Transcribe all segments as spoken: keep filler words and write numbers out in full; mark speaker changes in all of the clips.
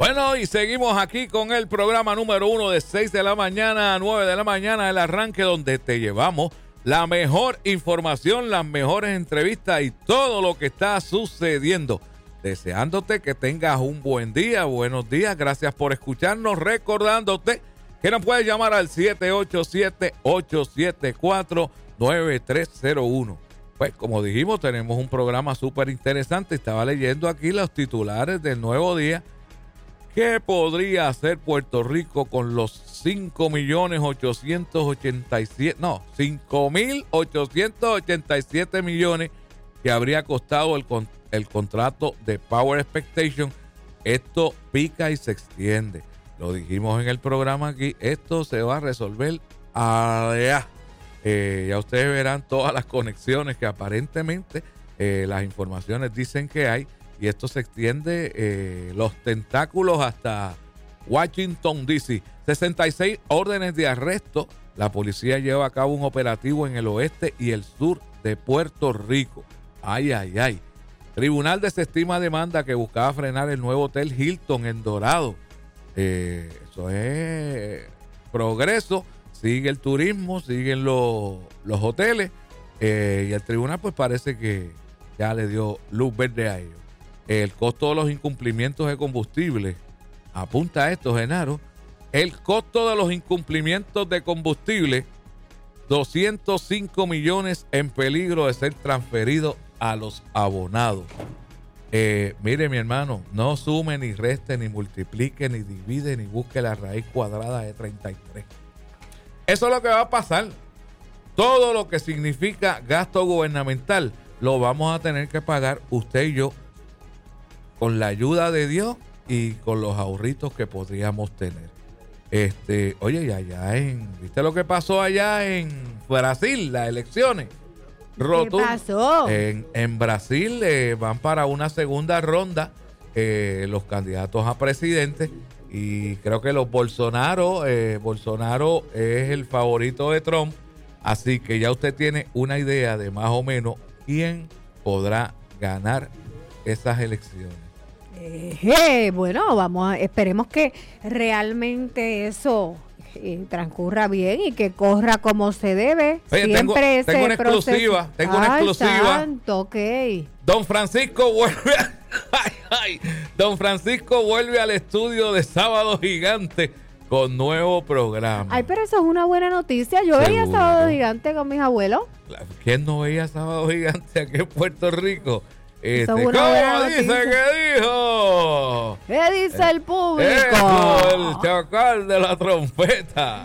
Speaker 1: Bueno, y seguimos aquí con el programa número uno de seis de la mañana a nueve de la mañana, el arranque donde te llevamos la mejor información, las mejores entrevistas y todo lo que está sucediendo. Deseándote que tengas un buen día, buenos días, gracias por escucharnos, recordándote que nos puedes llamar al siete ocho siete, ocho siete cuatro, nueve tres cero uno. Pues como dijimos, tenemos un programa súper interesante. Estaba leyendo aquí los titulares del Nuevo Día. ¿Qué podría hacer Puerto Rico con los cinco millones ochocientos ochenta y siete, no, cinco mil ochocientos ochenta y siete millones que habría costado el, con, el contrato de Power Expectation? Esto pica y se extiende. Lo dijimos en el programa aquí, esto se va a resolver allá. Eh, ya ustedes verán todas las conexiones que aparentemente eh, las informaciones dicen que hay, y esto se extiende eh, los tentáculos hasta Washington, D C sesenta y seis órdenes de arresto. La policía lleva a cabo un operativo en el oeste y el sur de Puerto Rico. Ay, ay, ay. Tribunal desestima demanda que buscaba frenar el nuevo hotel Hilton en Dorado. Eh, eso es progreso. Sigue el turismo, siguen los, los hoteles, eh, y el tribunal pues parece que ya le dio luz verde a ellos. El costo de los incumplimientos de combustible, apunta a esto, Genaro, el costo de los incumplimientos de combustible, doscientos cinco millones en peligro de ser transferido a los abonados. Eh, mire, mi hermano, no sume, ni reste, ni multiplique, ni divide, ni busque la raíz cuadrada de treinta y tres. Eso es lo que va a pasar. Todo lo que significa gasto gubernamental lo vamos a tener que pagar usted y yo, con la ayuda de Dios y con los ahorritos que podríamos tener. Este, oye, y allá en, ¿viste lo que pasó allá en Brasil, las elecciones? Rotundo.
Speaker 2: ¿Qué pasó?
Speaker 1: En, en Brasil eh, van para una segunda ronda eh, los candidatos a presidente. Y creo que los Bolsonaro, eh, Bolsonaro es el favorito de Trump. Así que ya usted tiene una idea de más o menos quién podrá ganar esas elecciones.
Speaker 2: Eh, bueno, vamos a, esperemos que realmente eso eh, transcurra bien y que corra como se debe.
Speaker 1: Oye,
Speaker 2: Siempre
Speaker 1: tengo,
Speaker 2: ese
Speaker 1: tengo una
Speaker 2: proceso.
Speaker 1: exclusiva, tengo una
Speaker 2: Ay,
Speaker 1: exclusiva.
Speaker 2: santo, ok.
Speaker 1: Don Francisco vuelve a, ay, ay, Don Francisco vuelve al estudio de Sábado Gigante con nuevo programa.
Speaker 2: Ay, pero eso es una buena noticia. Yo
Speaker 1: Seguro.
Speaker 2: veía Sábado Gigante con mis abuelos.
Speaker 1: ¿Quién no veía Sábado Gigante aquí en Puerto Rico? Este,
Speaker 2: Eso es una
Speaker 1: ¿Cómo
Speaker 2: buena
Speaker 1: dice
Speaker 2: noticia.
Speaker 1: que dijo?
Speaker 2: ¿Qué dice el público?
Speaker 1: Eso, el chacal de la trompeta.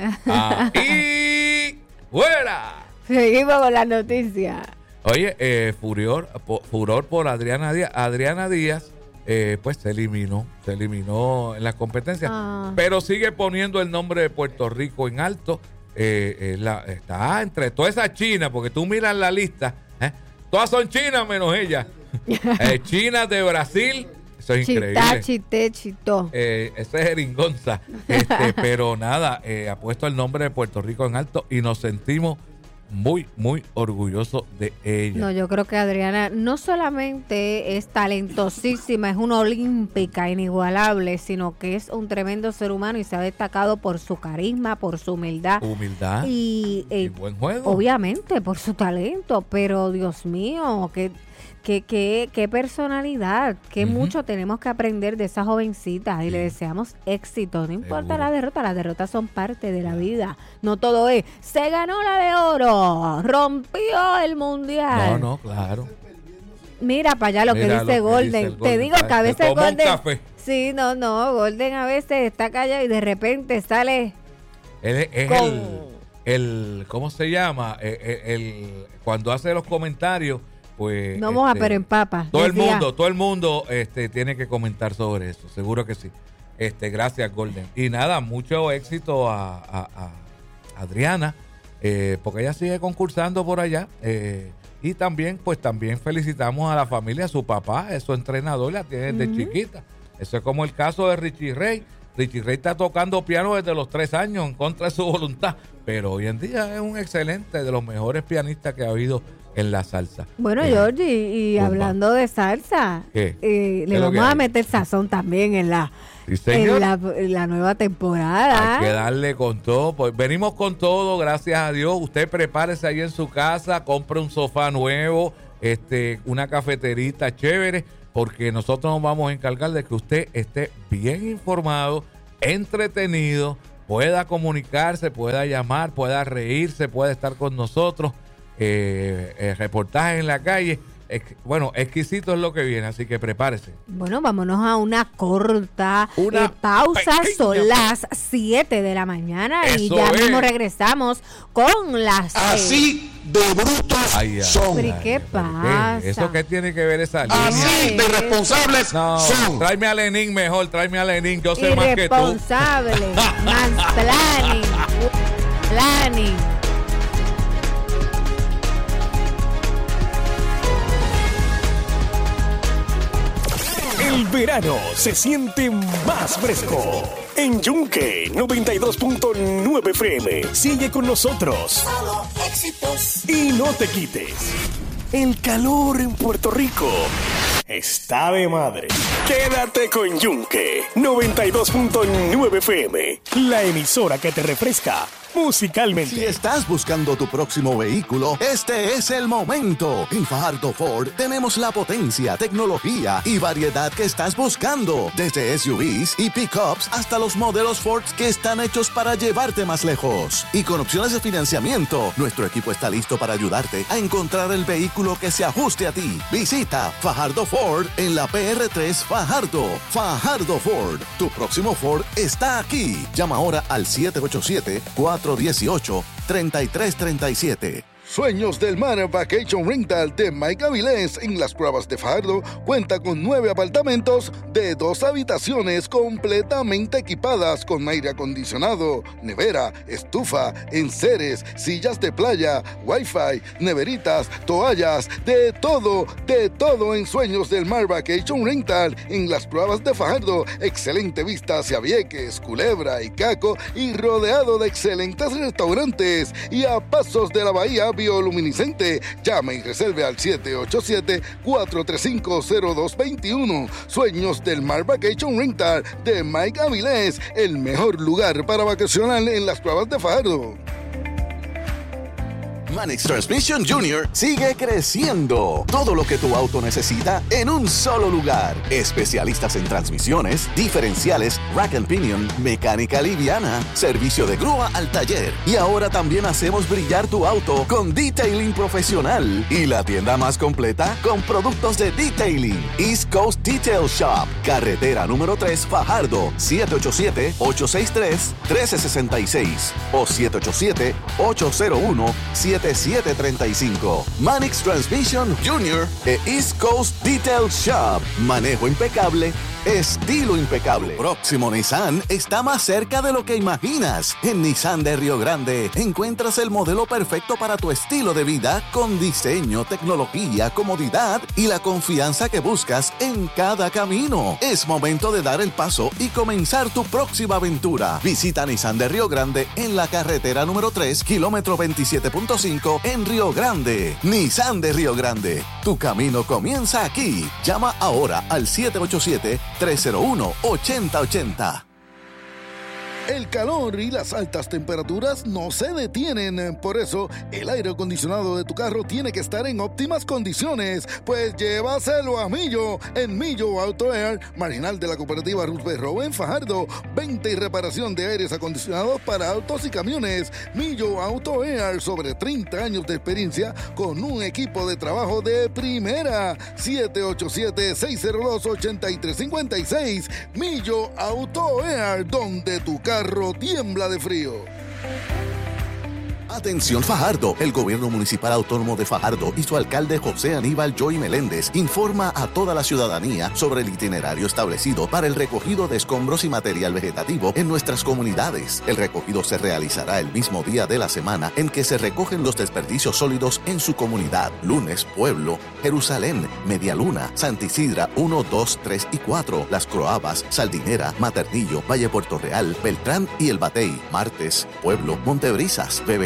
Speaker 1: Ahí, fuera.
Speaker 2: Seguimos con la noticia.
Speaker 1: Oye, eh, furor, po, furor por Adriana Díaz. Adriana Díaz, eh, pues se eliminó, se eliminó en las competencias,
Speaker 2: Ah.
Speaker 1: pero sigue poniendo el nombre de Puerto Rico en alto. Eh, eh, la, está entre todas esas chinas, porque tú miras la lista, ¿eh? Todas son chinas menos ella. eh, chinas de Brasil, eso es
Speaker 2: Chita,
Speaker 1: increíble.
Speaker 2: chité, chitó.
Speaker 1: Eh, ese es Jeringonza. Este, pero nada, eh, ha puesto el nombre de Puerto Rico en alto y nos sentimos muy, muy orgullosos de ella.
Speaker 2: No, yo creo que Adriana no solamente es talentosísima, es una olímpica inigualable, sino que es un tremendo ser humano y se ha destacado por su carisma, por su humildad.
Speaker 1: Humildad
Speaker 2: Y, eh,
Speaker 1: y buen juego.
Speaker 2: obviamente por su talento, pero Dios mío, qué, qué, qué, qué personalidad, qué
Speaker 1: Ujú.
Speaker 2: mucho tenemos que aprender de esa jovencita y
Speaker 1: Sí.
Speaker 2: le deseamos éxito, no importa
Speaker 1: Seguro.
Speaker 2: la derrota, las derrotas son parte de la vida, no todo es, se ganó la de oro, rompió el mundial.
Speaker 1: No, no, claro.
Speaker 2: Mira para allá lo
Speaker 1: Mira
Speaker 2: que
Speaker 1: lo
Speaker 2: dice
Speaker 1: que
Speaker 2: Golden.
Speaker 1: dice el
Speaker 2: Te
Speaker 1: Golden.
Speaker 2: digo que a
Speaker 1: Se
Speaker 2: veces
Speaker 1: tomó un
Speaker 2: Golden.
Speaker 1: café.
Speaker 2: Sí, no, no. Golden a veces está callado y de repente sale.
Speaker 1: Él es, es
Speaker 2: Con-
Speaker 1: el, el, ¿cómo se llama? El, el- el- cuando hace los comentarios, pues.
Speaker 2: No moja,
Speaker 1: este,
Speaker 2: pero en papa.
Speaker 1: Todo el
Speaker 2: decía.
Speaker 1: mundo, todo el mundo este, tiene que comentar sobre eso, seguro que sí. Este, gracias, Golden. Y nada, mucho éxito a, a- a Adriana, eh, porque ella sigue concursando por allá. eh, y también, pues también felicitamos a la familia, a su papá, es su entrenador, la tiene desde
Speaker 2: Ujú.
Speaker 1: chiquita. Eso es como el caso de Richie Ray. Richie Ray está tocando piano desde los tres años en contra de su voluntad, pero hoy en día es un excelente, de los mejores pianistas que ha habido en la salsa.
Speaker 2: Bueno,
Speaker 1: eh,
Speaker 2: Georgie, y, y hablando de salsa,
Speaker 1: ¿Qué?
Speaker 2: Eh, le
Speaker 1: ¿Qué
Speaker 2: vamos a
Speaker 1: hay?
Speaker 2: meter sazón también en la,
Speaker 1: Sí, señor.
Speaker 2: en la, en la nueva temporada.
Speaker 1: Hay que darle con todo. Pues venimos con todo, gracias a Dios. Usted prepárese ahí en su casa, compre un sofá nuevo, este, una cafeterita chévere, porque nosotros nos vamos a encargar de que usted esté bien informado, entretenido, pueda comunicarse, pueda llamar, pueda reírse, pueda estar con nosotros. Eh, eh, reportajes en la calle. Ex, bueno, exquisito es lo que viene, así que prepárese.
Speaker 2: Bueno, vámonos a una corta
Speaker 1: Una
Speaker 2: eh, pausa.
Speaker 1: pequeña...
Speaker 2: Son las siete de la mañana y
Speaker 1: Eso
Speaker 2: ya
Speaker 1: es.
Speaker 2: mismo regresamos con las...
Speaker 3: Así de brutos
Speaker 1: Ay, ay,
Speaker 3: son.
Speaker 2: Pero ¿y qué
Speaker 1: ¿Por
Speaker 2: pasa?
Speaker 1: qué? ¿Eso qué tiene que ver esa línea?
Speaker 3: Así de responsables
Speaker 1: No,
Speaker 3: son.
Speaker 1: tráeme a Lenin mejor, tráeme a Lenin, yo sé más que tú.
Speaker 2: Irresponsable, mansplaining, planning.
Speaker 4: El verano se siente más fresco. En Yunque noventa y dos punto nueve F M. Sigue con nosotros. Y no te quites. El calor en Puerto Rico está de madre. Quédate con Yunque noventa y dos punto nueve F M. La emisora que te refresca musicalmente.
Speaker 5: Si estás buscando tu próximo vehículo, este es el momento. En Fajardo Ford tenemos la potencia, tecnología y variedad que estás buscando. Desde S U Vs y pickups hasta los modelos Ford que están hechos para llevarte más lejos. Y con opciones de financiamiento, nuestro equipo está listo para ayudarte a encontrar el vehículo que se ajuste a ti. Visita Fajardo Ford en la P R tres Fajardo. Fajardo Ford, tu próximo Ford está aquí. Llama ahora al siete ocho siete, cuatro uno ocho, tres tres tres siete.
Speaker 6: Sueños del Mar Vacation Rental de Mike Avilés en Las Cuevas de Fajardo cuenta con nueve apartamentos de dos habitaciones completamente equipadas con aire acondicionado, nevera, estufa, enseres, sillas de playa, wifi, neveritas, toallas, de todo, de todo en Sueños del Mar Vacation Rental en Las Cuevas de Fajardo. Excelente vista hacia Vieques, Culebra y Caco y rodeado de excelentes restaurantes y a pasos de la bahía bioluminiscente. Llame y reserve al siete ocho siete, cuatro tres cinco, cero dos dos uno. Sueños del Mar Vacation Rental de Mike Avilés, el mejor lugar para vacacionar en Las Cuevas de Fajardo.
Speaker 5: Manix Transmission Junior sigue creciendo. Todo lo que tu auto necesita en un solo lugar. Especialistas en transmisiones, diferenciales, rack and pinion, mecánica liviana, servicio de grúa al taller. Y ahora también hacemos brillar tu auto con detailing profesional. Y la tienda más completa con productos de detailing. East Coast Detail Shop. Carretera número tres Fajardo. siete ocho siete, ocho seis tres, uno tres seis seis o siete ocho siete, ocho cero uno, siete siete tres cinco. Manix Transmission Junior e East Coast Detail Shop. Manejo impecable, estilo impecable. Próximo Nissan está más cerca de lo que imaginas. En Nissan de Río Grande encuentras el modelo perfecto para tu estilo de vida con diseño, tecnología, comodidad y la confianza que buscas en cada camino. Es momento de dar el paso y comenzar tu próxima aventura. Visita Nissan de Río Grande en la carretera número tres, kilómetro veintisiete punto cinco en Río Grande. Nissan de Río Grande. Tu camino comienza aquí. Llama ahora al siete ocho siete, tres cero uno, ocho cero ocho cero.
Speaker 6: El calor y las altas temperaturas no se detienen, por eso el aire acondicionado de tu carro tiene que estar en óptimas condiciones, pues llévaselo a Millo, en Millo Auto Air, marginal de la cooperativa Roosevelt Row en Fajardo. Venta y reparación de aires acondicionados para autos y camiones. Millo Auto Air, sobre treinta años de experiencia con un equipo de trabajo de primera. siete ocho siete, seis cero dos, ocho tres cinco seis. Millo Auto Air, donde tu carro carro tiembla de frío.
Speaker 5: Atención Fajardo, el gobierno municipal autónomo de Fajardo y su alcalde José Aníbal Joy Meléndez informa a toda la ciudadanía sobre el itinerario establecido para el recogido de escombros y material vegetativo en nuestras comunidades. El recogido se realizará el mismo día de la semana en que se recogen los desperdicios sólidos en su comunidad. Lunes, Pueblo, Jerusalén, Medialuna, Santa Isidra uno, dos, tres y cuatro, Las Croabas, Saldinera, Maternillo, Valle Puerto Real, Beltrán y El Batey. Martes, Pueblo, Montebrisas, Bebecá,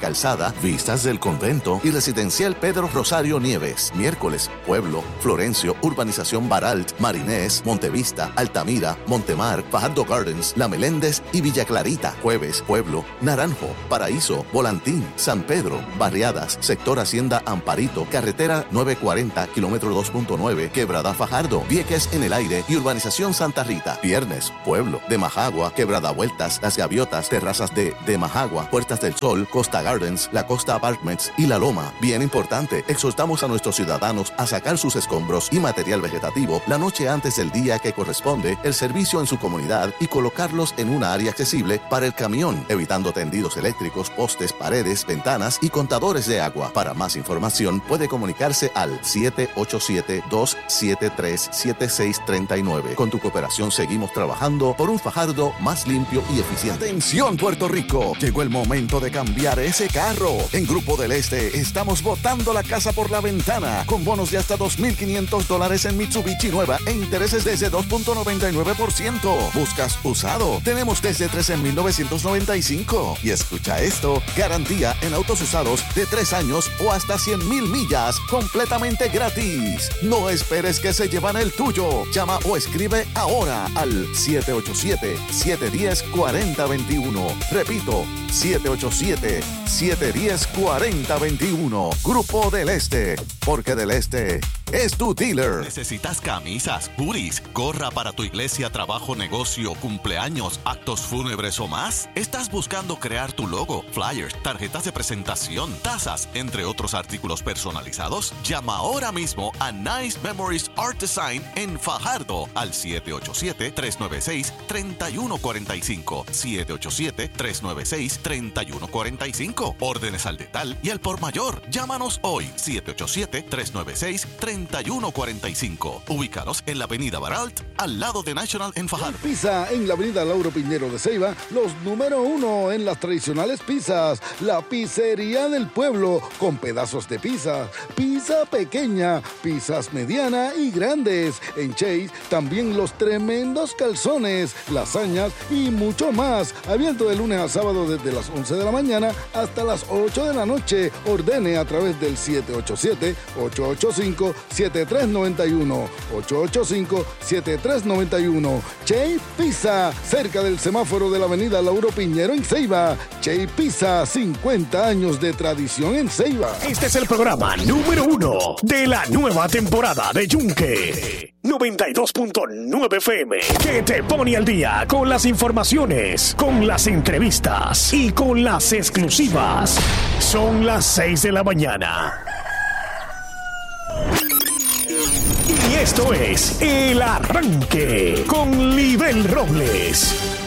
Speaker 5: Calzada, Vistas del Convento y Residencial Pedro Rosario Nieves. Miércoles, Pueblo, Florencio, Urbanización Baralt, Marinés, Montevista, Altamira, Montemar, Fajardo Gardens, La Meléndez y Villa Clarita. Jueves, Pueblo, Naranjo, Paraíso, Volantín, San Pedro, Barriadas, Sector Hacienda Amparito, Carretera nueve cuarenta, kilómetro dos punto nueve, Quebrada Fajardo, Vieques en el Aire y Urbanización Santa Rita. Viernes, Pueblo, de Majagua, Quebrada Vueltas, Las Gaviotas, Terrazas de De Majagua, Puertas del Sol, Costa Gardens, La Costa Apartments y La Loma. Bien importante, exhortamos a nuestros ciudadanos a sacar sus escombros y material vegetativo la noche antes del día que corresponde el servicio en su comunidad y colocarlos en una área accesible para el camión, evitando tendidos eléctricos, postes, paredes, ventanas y contadores de agua. Para más información puede comunicarse al siete ocho siete, dos siete tres, siete seis tres nueve. Con tu cooperación seguimos trabajando por un Fajardo más limpio y eficiente. Atención, Puerto Rico, llegó el momento de cambiar ese carro. En Grupo del Este estamos botando la casa por la ventana con bonos de hasta dos mil quinientos dólares en Mitsubishi nueva e intereses desde dos punto noventa y nueve por ciento. ¿Buscas usado? Tenemos desde trece mil novecientos noventa y cinco. Y escucha esto, garantía en autos usados de tres años o hasta cien mil millas completamente gratis. No esperes que se llevan el tuyo. Llama o escribe ahora al siete ocho siete, siete uno cero, cuatro cero dos uno. Repito, siete ocho siete, siete uno cero, cuatro cero dos uno. Grupo del Este, porque del Este es tu dealer.
Speaker 7: ¿Necesitas camisas, hoodies, gorra para tu iglesia, trabajo, negocio, cumpleaños, actos fúnebres o más? ¿Estás buscando crear tu logo, flyers, tarjetas de presentación, tazas, entre otros artículos personalizados? Llama ahora mismo a Nice Memories Art Design en Fajardo al siete ocho siete, tres nueve seis, tres uno cuatro cinco. siete ocho siete, tres nueve seis, tres uno cuatro cinco. Órdenes al detal y al por mayor. Llámanos hoy, siete ocho siete, tres nueve seis, tres uno cuatro cinco. Ubícanos en la avenida Baralt, al lado de National en Fajardo.
Speaker 6: Pizza en la avenida Lauro Piñero de Ceiba, los número uno en las tradicionales pizzas. La pizzería del pueblo, con pedazos de pizza, pizza pequeña, pizzas mediana y grandes. En Chase, también los tremendos calzones, lasañas y mucho más. Abierto de lunes a sábado desde las once de la mañana hasta las ocho de la noche. Ordene a través del siete ocho siete, ocho ocho cinco, siete tres nueve uno. ocho ocho cinco, siete tres nueve uno. Chase Pizza, cerca del semáforo de la avenida Lauro Piñero en Ceiba. Chase Pizza, cincuenta años de tradición en Ceiba.
Speaker 4: Este es el programa número uno de la nueva temporada de Yunque. noventa y dos punto nueve F M, que te pone al día con las informaciones, con las entrevistas y con las exclusivas. Son las seis de la mañana. Y esto es El Arranque con Libel Robles.